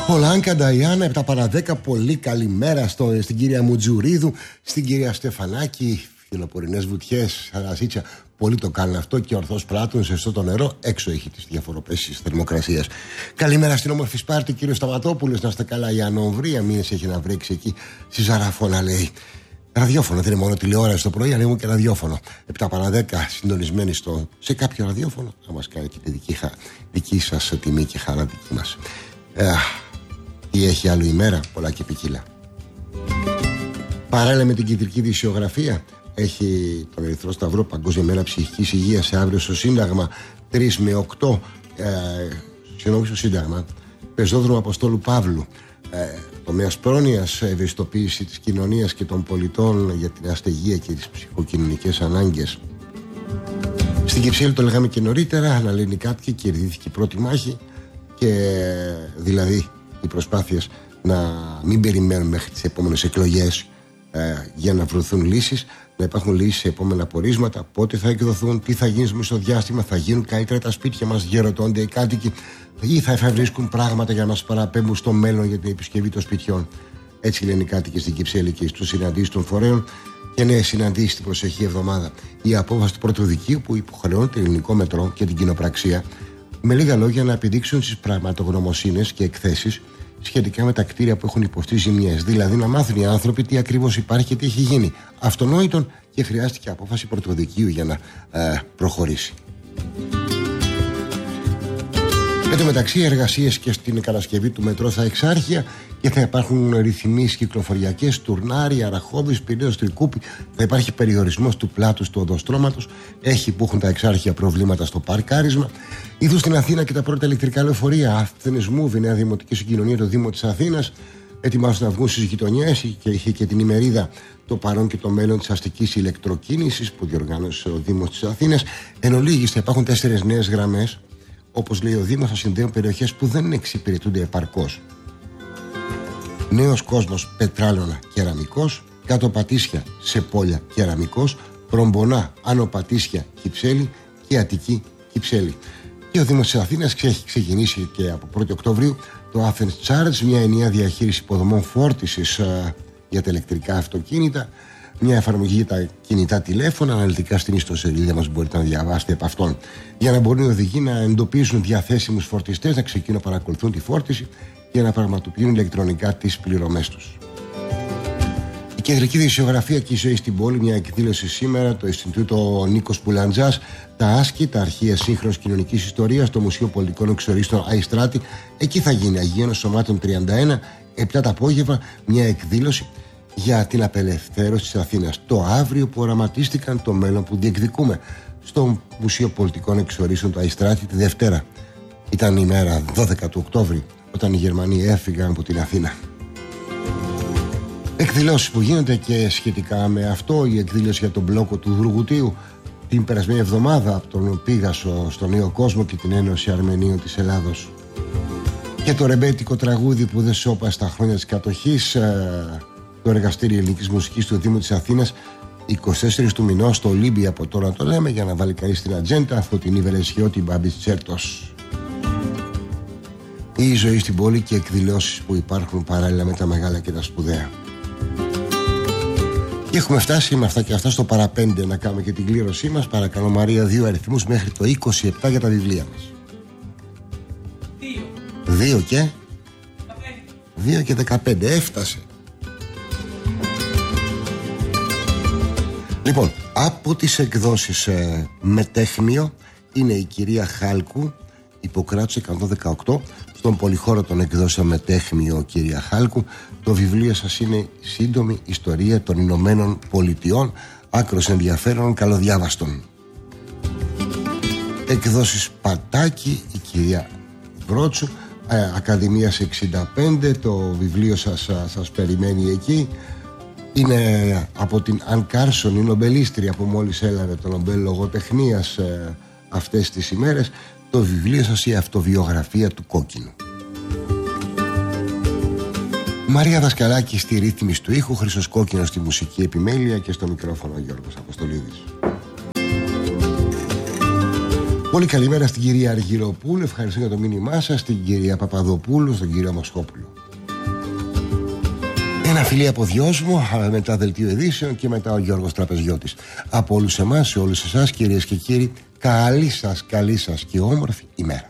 Πολάνκα, Νταϊάννα, 7 παρά 10. Πολύ καλημέρα στην κυρία Μουτζουρίδου, στην κυρία Στεφανάκη. Φιλοπορεινές βουτιές, Αρασίτσια. Πολλοί το κάνουν αυτό και ορθώς πράττουν σε αυτό το νερό. Έξω έχει τις διαφοροποίησεις θερμοκρασίας. Καλημέρα στην όμορφη Σπάρτη, κύριο Σταματόπουλος. Να είστε καλά, η Ανομβρία. Μήνες έχει να βρέξει εκεί στη Ζαραφώνα, λέει. Ραδιόφωνο, δεν είναι μόνο τηλεόραση το πρωί, ανοίγουν και ραδιόφωνο. 7 παρά 10, συντονισμένοι σε κάποιο ραδιόφωνο. Θα μας κάνει και τη δική σας τιμή και χαρά δική μας. Τι έχει άλλο ημέρα, πολλά και ποικίλα. Παράλληλα με την κεντρική δισιογραφία, έχει τον Ερυθρό Σταυρό, Παγκόσμια Μέρα Ψυχικής Υγείας, σε αύριο στο Σύνταγμα, 3 με 8, στο Σύνταγμα, πεζόδρομο Αποστόλου Παύλου. Τομέας πρόνοιας, ευαισθητοποίηση της κοινωνίας και των πολιτών για την αστεγία και τις ψυχοκοινωνικές ανάγκες. Στην Κυψέλη, το λέγαμε και νωρίτερα, αναλύνει κάποιοι, κερδίθηκε η πρώτη μάχη. Και δηλαδή οι προσπάθειες να μην περιμένουν μέχρι τις επόμενες εκλογές για να βρεθούν λύσεις, να υπάρχουν λύσεις σε επόμενα πορίσματα, πότε θα εκδοθούν, τι θα γίνει στο μεσοδιάστημα, θα γίνουν καλύτερα τα σπίτια μας, γερωτώνται οι κάτοικοι, ή θα εφευρίσκουν πράγματα για να μας παραπέμπουν στο μέλλον για την επισκευή των σπιτιών. Έτσι λένε οι κάτοικοι στην Κυψέλη και στους συναντήσεις των φορέων. Και νέες συναντήσεις την προσεχή εβδομάδα. Η απόφαση του Πρωτοδικείου που υποχρεώνει το ελληνικό μετρό και την κοινοπραξία, με λίγα λόγια, να επιδείξουν τις πραγματογνωμοσύνες και εκθέσεις σχετικά με τα κτίρια που έχουν υποστεί ζημιές. Δηλαδή να μάθουν οι άνθρωποι τι ακριβώς υπάρχει και τι έχει γίνει. Αυτονόητον, και χρειάστηκε απόφαση Πρωτοδικείου για να προχωρήσει. Εν τω μεταξύ, οι εργασίες και στην κατασκευή του μετρό θα εξάρχεια και θα υπάρχουν ρυθμίσεις κυκλοφοριακές, τουρνάρι, Ραχώδης, Πειραιώς, Τρικούπη. Θα υπάρχει περιορισμός του πλάτους του οδοστρώματος. Έχει που έχουν τα εξάρχεια προβλήματα στο παρκάρισμα. Είδου στην Αθήνα και τα πρώτα ηλεκτρικά λεωφορεία. Athens Move, η νέα δημοτική συγκοινωνία, το Δήμο της Αθήνας, ετοιμάζονται να βγουν στις γειτονιές και είχε και την ημερίδα το παρόν και το μέλλον της αστικής ηλεκτροκίνησης που διοργάνωσε ο Δήμος της Αθήνας. Εν ολίγης θα υπάρχουν 4 νέες γραμμές. Όπως λέει ο Δήμος, θα συνδέουν περιοχές που δεν εξυπηρετούνται επαρκώς. Νέος κόσμος, Πετράλωνα, Κεραμικός. Κάτω Πατήσια, Σεπόλια, Κεραμικός. Προμπονά, Άνω Πατήσια, Κυψέλη και Αττική, Κυψέλη. Και ο Δήμος της Αθήνας έχει ξεκινήσει και από 1η Οκτωβρίου το Athens Charge, μια ενιαία διαχείριση υποδομών φόρτισης για τα ηλεκτρικά αυτοκίνητα. Μια εφαρμογή για τα κινητά τηλέφωνα, αναλυτικά στην ιστοσελίδα μας μπορείτε να διαβάσετε από αυτόν. Για να μπορούν οι οδηγοί να εντοπίσουν διαθέσιμους φορτιστές, να ξεκινούν να παρακολουθούν τη φόρτιση και να πραγματοποιούν ηλεκτρονικά τις πληρωμές τους. Η κεντρική δισιογραφία και η ζωή στην πόλη, μια εκδήλωση σήμερα, το Ινστιτούτο Νίκος Πουλαντζάς, τα Άσκη, τα αρχεία σύγχρονης κοινωνικής ιστορίας, το Μουσείο Πολιτικών Εξορίστων Αϊστράτη. Εκεί θα γίνει Αγίων Σωμάτων 31, 7 το απόγευμα, μια εκδήλωση για την απελευθέρωση της Αθήνας. Το αύριο που οραματίστηκαν, το μέλλον που διεκδικούμε. Στο Μουσείο Πολιτικών Εξορίστων του Αϊστράτη τη Δευτέρα. Ήταν η μέρα 12 του Οκτώβρη, όταν οι Γερμανοί έφυγαν από την Αθήνα. Εκδηλώσεις που γίνονται και σχετικά με αυτό, η εκδήλωση για τον μπλόκο του Δουργουτίου την περασμένη εβδομάδα από τον Πίγασο στο Νέο Κόσμο και την Ένωση Αρμενίων της Ελλάδος. Και το ρεμπέτικο τραγούδι που δεν σώπα στα χρόνια της κατοχής, το Εργαστήριο Ελληνικής Μουσικής του Δήμου της Αθήνας, 24 του μηνός στο Ολύμπι, από τώρα το λέμε, για να βάλει κανείς στην ατζέντα αυτό την Ιβερεσιώτη Μπάμπης Τσέρτος. Η ζωή στην πόλη και εκδηλώσεις που υπάρχουν παράλληλα με τα μεγάλα και τα σπουδαία. Και έχουμε φτάσει με αυτά και αυτά στο παραπέντε να κάνουμε και την κλήρωσή μας. Παρακαλώ Μαρία, 2 αριθμούς μέχρι το 27 για τα βιβλία μας. 2 και 2 και 15. Έφτασε. Λοιπόν, από τις εκδόσεις Μετέχμιο είναι η κυρία Χάλκου, Ιπποκράτους 118, στον πολυχώρο των εκδόσεων Μετέχμιο, κυρία Χάλκου. Το βιβλίο σας είναι Σύντομη Ιστορία των Ηνωμένων Πολιτειών, άκρος ενδιαφέρον, καλοδιάβαστον. Εκδόσεις Πατάκη, η κυρία Βρότσου, Ακαδημίας 65, το βιβλίο σας περιμένει εκεί. Είναι από την Αν Κάρσον, η νομπελίστρια που μόλις έλαβε το Νομπέλ Λογοτεχνίας αυτές τις ημέρες. Το βιβλίο σας, η αυτοβιογραφία του Κόκκινου. Μαρία Δασκαλάκη στη ρύθμιση του ήχου, Χρήστος Κόκκινος στη μουσική επιμέλεια και στο μικρόφωνο Γιώργος Αποστολίδης. Πολύ καλημέρα στην κυρία Αργυροπούλου. Ευχαριστώ για το μήνυμά σας. Στην κυρία Παπαδοπούλου, στον κύριο Μοσχόπουλο. Ένα φιλί από δυόσμο, μετά δελτίο ειδήσεων και μετά ο Γιώργος Τραπεζιώτης. Από όλους εμάς, σε όλους εσάς, κυρίες και κύριοι, καλή σας και όμορφη ημέρα.